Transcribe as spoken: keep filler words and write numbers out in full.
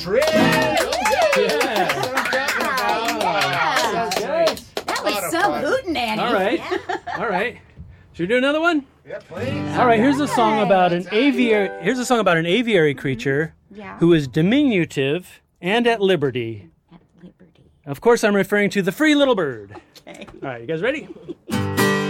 trip. Yeah. That was some hootenanny. All right. All right. Should we do another one? Yeah, please. All right, here's a song about an aviary. Here's a song about an aviary creature Yeah. who is diminutive and at liberty. At liberty. Of course, I'm referring to the free little bird. Okay. All right, you guys ready?